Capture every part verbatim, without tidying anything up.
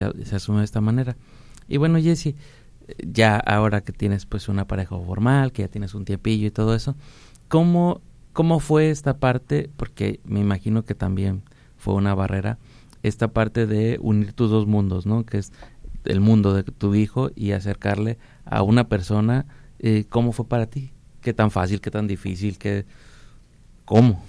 se asume de esta manera. Y bueno, Jessy, ya ahora que tienes pues una pareja formal, que ya tienes un tiempillo y todo eso, ¿cómo, cómo fue esta parte? Porque me imagino que también fue una barrera, esta parte de unir tus dos mundos, ¿no? Que es el mundo de tu hijo y acercarle a una persona. Eh, ¿Cómo fue para ti? ¿Qué tan fácil, qué tan difícil, qué, cómo?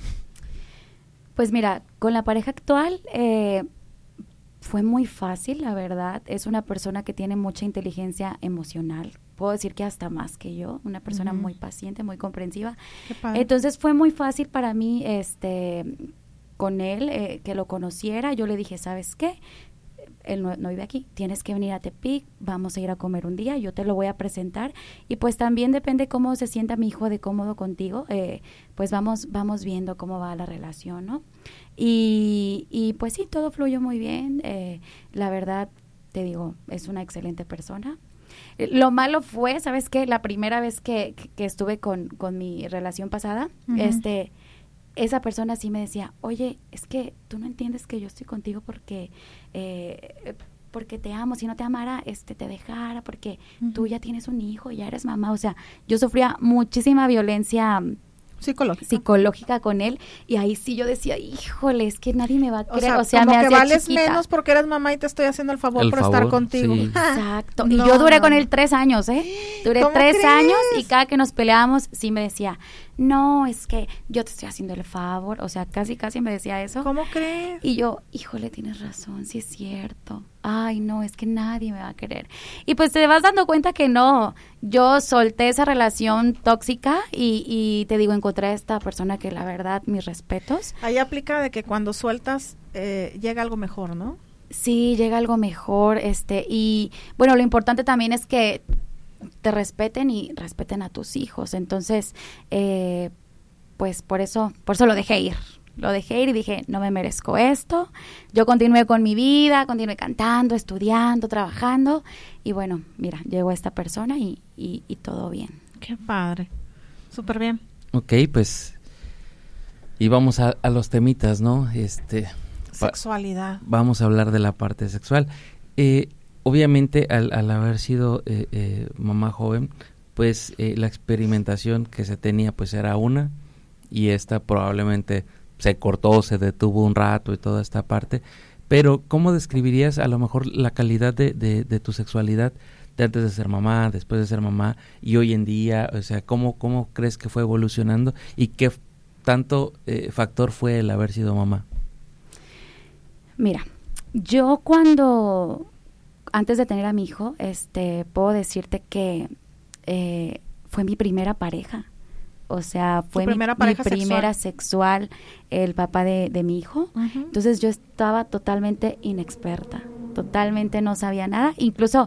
Pues mira, con la pareja actual eh, fue muy fácil, la verdad. Es una persona que tiene mucha inteligencia emocional. Puedo decir que hasta más que yo, una persona uh-huh. muy paciente, muy comprensiva. Qué padre. Entonces fue muy fácil para mí, este, con él, eh, que lo conociera. Yo le dije, ¿sabes qué? Él no, no vive aquí, tienes que venir a Tepic, vamos a ir a comer un día, yo te lo voy a presentar, y pues también depende cómo se sienta mi hijo de cómodo contigo, eh, pues vamos vamos viendo cómo va la relación, ¿no? Y, y pues sí, todo fluyó muy bien, eh, la verdad, te digo, es una excelente persona. Eh, lo malo fue, ¿sabes qué? La primera vez que, que, que estuve con, con mi relación pasada, uh-huh. este... esa persona sí me decía, oye, es que tú no entiendes que yo estoy contigo porque eh, porque te amo, si no te amara, este te dejara, porque uh-huh. tú ya tienes un hijo, ya eres mamá. O sea, yo sufría muchísima violencia psicológica psicológica con él, y ahí sí yo decía, híjole, es que nadie me va a creer, o sea, o sea como me que vales chiquita. menos porque eres mamá y te estoy haciendo el favor el por favor, estar contigo. Sí. Exacto, no, y yo duré no. con él tres años, ¿eh? Duré tres crees? años, y cada que nos peleábamos, sí me decía, no, es que yo te estoy haciendo el favor, o sea, casi, casi me decía eso. ¿Cómo crees? Y yo, híjole, tienes razón, sí es cierto. Ay, no, es que nadie me va a querer. Y pues te vas dando cuenta que no, yo solté esa relación tóxica y, y te digo, encontré a esta persona que la verdad, mis respetos. Ahí aplica de que cuando sueltas eh, llega algo mejor, ¿no? Sí, llega algo mejor, este, y bueno, lo importante también es que te respeten y respeten a tus hijos. Entonces, eh, pues por eso, por eso lo dejé ir. Lo dejé ir y dije, no me merezco esto. Yo continué con mi vida, continué cantando, estudiando, trabajando. Y bueno, mira, llegó esta persona y, y, y todo bien. Qué padre. Súper bien. Ok, pues, y vamos a, a los temitas, ¿no? Este, Sexualidad. Va, vamos a hablar de la parte sexual. Eh, obviamente, al, al haber sido eh, eh, mamá joven, pues eh, la experimentación que se tenía, pues era una, y esta probablemente se cortó, se detuvo un rato y toda esta parte, pero ¿cómo describirías a lo mejor la calidad de, de, de tu sexualidad de antes de ser mamá, después de ser mamá y hoy en día? O sea, ¿cómo, cómo crees que fue evolucionando y qué tanto eh, factor fue el haber sido mamá? Mira, yo cuando, antes de tener a mi hijo, este, puedo decirte que eh, fue mi primera pareja. O sea, fue mi primera, mi primera sexual, el papá de, de mi hijo. Uh-huh. Entonces yo estaba totalmente inexperta, totalmente no sabía nada. Incluso,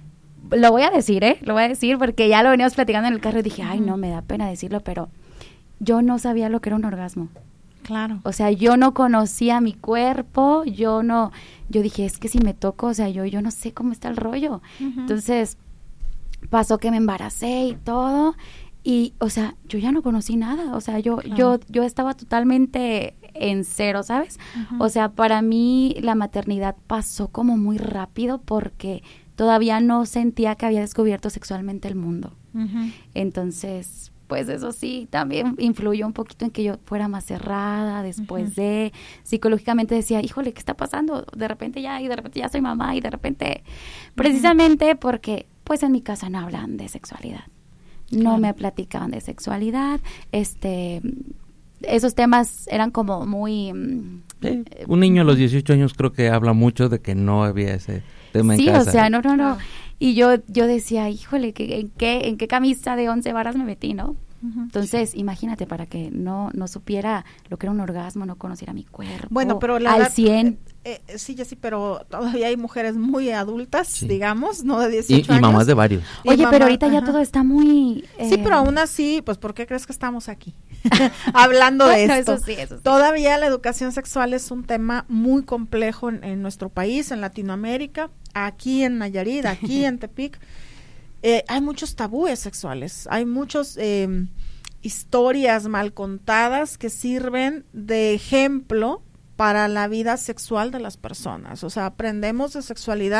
lo voy a decir, ¿eh? Lo voy a decir porque ya lo veníamos platicando en el carro y dije, ay, no, me da pena decirlo, pero yo no sabía lo que era un orgasmo. Claro. O sea, yo no conocía mi cuerpo, yo no, yo dije, es que si me toco, o sea, yo, yo no sé cómo está el rollo. Uh-huh. Entonces, pasó que me embaracé y todo. Y, o sea, yo ya no conocí nada, o sea, yo claro. yo yo estaba totalmente en cero, ¿sabes? Uh-huh. O sea, para mí la maternidad pasó como muy rápido porque todavía no sentía que había descubierto sexualmente el mundo. Uh-huh. Entonces, pues eso sí, también influyó un poquito en que yo fuera más cerrada después uh-huh. de, psicológicamente decía, híjole, ¿qué está pasando? De repente ya, y de repente ya soy mamá, y de repente, uh-huh. precisamente porque, pues en mi casa no hablan de sexualidad. No claro. me platicaban de sexualidad, este, esos temas eran como muy... Sí, un niño a los dieciocho años creo que habla mucho de que no había ese tema sí, en casa. Sí, o sea, no, no, no. Y yo yo decía, híjole, ¿en qué en qué camisa de once varas me metí, no? Uh-huh. Entonces, sí. imagínate, para que no no supiera lo que era un orgasmo, no conociera mi cuerpo. Bueno, pero la al verdad, cien. Eh, eh, sí, sí, pero todavía hay mujeres muy adultas, sí. digamos, no de y, dieciocho y años. Y mamás de varios. Oye, mamá, pero ahorita ajá. ya todo está muy... Eh... Sí, pero aún así, pues, ¿por qué crees que estamos aquí? Hablando de no, esto. Eso sí, eso sí. Todavía la educación sexual es un tema muy complejo en, en nuestro país, en Latinoamérica, aquí en Nayarit, aquí en Tepic. Eh, hay muchos tabúes sexuales, hay muchos... Eh, historias mal contadas que sirven de ejemplo para la vida sexual de las personas. O sea, aprendemos de sexualidad